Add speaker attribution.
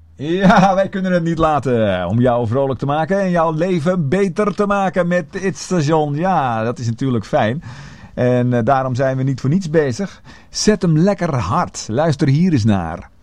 Speaker 1: Ja, wij kunnen het niet laten om jou vrolijk te maken en jouw leven beter te maken met het station. Ja, dat is natuurlijk fijn. En daarom zijn we niet voor niets bezig. Zet hem lekker hard. Luister hier eens naar.